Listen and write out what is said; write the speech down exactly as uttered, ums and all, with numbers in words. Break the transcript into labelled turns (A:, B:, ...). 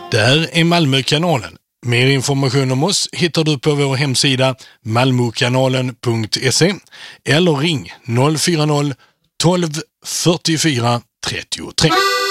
A: Där är Malmökanalen. Mer information om oss hittar du på vår hemsida malmokanalen punkt se eller ring noll fyra noll tolv fyrtiofyra trettiotre.